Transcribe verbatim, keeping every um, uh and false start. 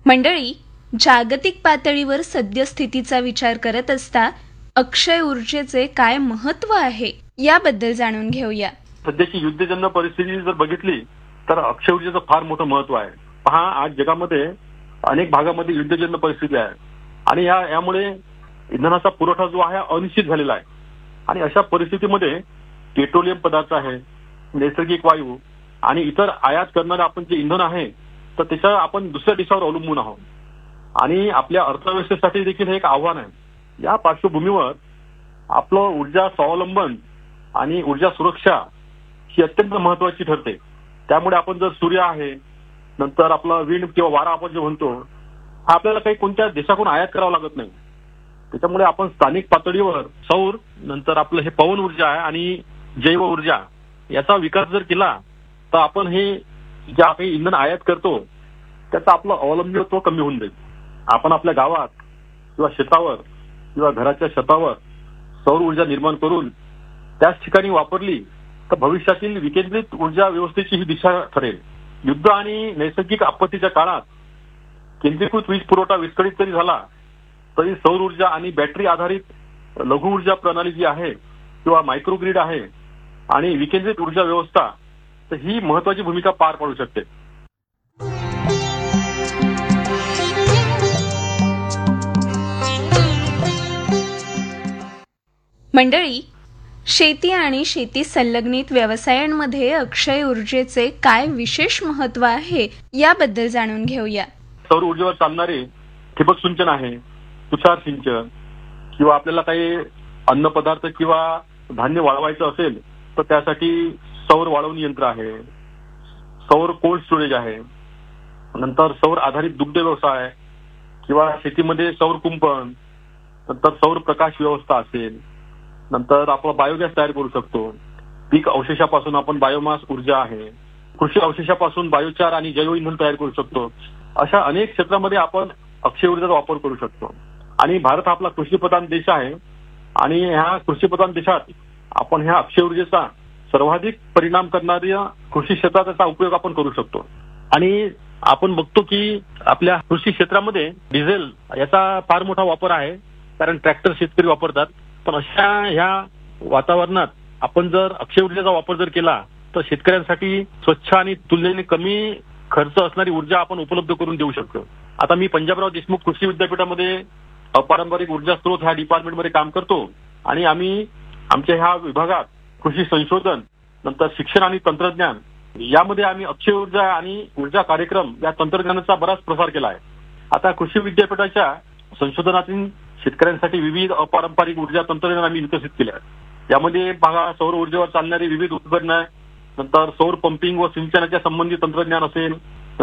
मंडळी, जागतिक पातळीवर सद्यस्थितीचा विचार करत असता अक्षय ऊर्जेचे काय महत्त्व आहे याबद्दल जाणून घेऊया. सध्याची युद्धजन्य परिस्थिती जर बघितली तर अक्षय ऊर्जेचं फार मोठं महत्व आहे. पहा, आज जगामध्ये अनेक भागामध्ये युद्धजन्य परिस्थिती आहे आणि या यामुळे इंधनाचा पुरवठा जो आहे अनिश्चित झालेला आहे. आणि अशा परिस्थितीमध्ये पेट्रोलियम पदार्थ आहे, नैसर्गिक वायू आणि इतर आयात करणारे आपण जे इंधन आहे तर त्याच्या आपण दुसऱ्या देशावर अवलंबून आहोत आणि आपल्या अर्थव्यवस्थेसाठी देखील हे एक आव्हान आहे. या पार्श्वभूमीवर आपलं ऊर्जा स्वावलंबन आणि ऊर्जा सुरक्षा ही अत्यंत महत्वाची ठरते. त्यामुळे आपण जर सूर्य आहे, नंतर आपला विंड किंवा वारा आपण जे म्हणतो, हा आपल्याला काही कोणत्या देशाकडून आयात करावा लागत नाही. त्याच्यामुळे आपण स्थानिक पातळीवर सौर, नंतर आपलं हे पवन ऊर्जा आहे आणि जैव ऊर्जा याचा विकास जर केला तर आपण हे जे काही इंधन आयात करतो त्याचं आपलं अवलंबित्व कमी होऊन जाईल. आपण आपल्या गावात किंवा शेतावर किंवा घराच्या छतावर सौर ऊर्जा निर्माण करून त्याच ठिकाणी वापरली तर भविष्यातील विकेंद्रित ऊर्जा व्यवस्थेची ही दिशा ठरेल. युद्ध आणि नैसर्गिक आपत्तीच्या काळात केंद्रीकृत वीज पुरवठा विस्कळीत जरी झाला तरी सौर ऊर्जा आणि बॅटरी आधारित लघु ऊर्जा प्रणाली जी आहे किंवा मायक्रोग्रिड आहे आणि विकेंद्रित ऊर्जा व्यवस्था तर ही महत्वाची भूमिका पार पाडू शकते. मंडळी, शेती आणि शेती संलग्नित व्यवसायांमध्ये अक्षय ऊर्जेचे काय विशेष महत्व आहे याबद्दल जाणून घेऊया. सौर ऊर्जेवर चालणारे ठिबक सिंचन आहे, तुषार सिंचन किंवा आपल्याला काही अन्न पदार्थ किंवा धान्य वाळवायचं असेल तर त्यासाठी सौर वाळवणी यंत्र आहे, सौर कोल्ड स्टोरेज आहे, नंतर सौर आधारित दुग्ध व्यवसाय किंवा शेतीमध्ये सौर कुंपण, नंतर सौर प्रकाश व्यवस्था असेल, नंतर आपण बायोगॅस तयार करू शकतो. पीक अवशेषापासून आपण बायोमास ऊर्जा आहे, कृषी अवशेषापासून बायोचार आणि जैव इंधन तयार करू शकतो. अशा अनेक क्षेत्रामध्ये आपण अक्षय ऊर्जेचा वापर करू शकतो. आणि भारत हा आपला कृषीप्रधान देश आहे आणि ह्या कृषीप्रधान देशात आपण ह्या अक्षय ऊर्जेचा सर्वाधिक परिणाम करणाऱ्या कृषी क्षेत्रात त्याचा उपयोग आपण करू शकतो. आणि आपण बघतो की आपल्या कृषी क्षेत्रामध्ये डिझेल याचा फार मोठा वापर आहे, कारण ट्रॅक्टर शेतकरी वापरतात. पण अशा ह्या वातावरणात आपण जर अक्षय ऊर्जेचा वापर जर केला तर शेतकऱ्यांसाठी स्वच्छ आणि तुलनेने कमी खर्च असणारी ऊर्जा आपण उपलब्ध करून देऊ शकतो. आता मी पंजाबराव देशमुख कृषी विद्यापीठामध्ये अपारंपरिक ऊर्जा स्त्रोत ह्या डिपार्टमेंटमध्ये काम करतो आणि आम्ही आमच्या ह्या विभागात कृषी संशोधन, नंतर शिक्षण आणि तंत्रज्ञान यामध्ये आम्ही अक्षय ऊर्जा आणि ऊर्जा कार्यक्रम या तंत्रज्ञानाचा बराच प्रसार केला आहे. आता कृषी विद्यापीठाच्या संशोधनातून शेतकऱ्यांसाठी विविध अपारंपरिक ऊर्जा तंत्रज्ञान आम्ही विकसित केले आहे. यामध्ये बघा, सौर ऊर्जेवर चालणारी विविध उपकरणं, नंतर सौर पंपिंग व सिंचनाच्या संबंधित तंत्रज्ञान असेल,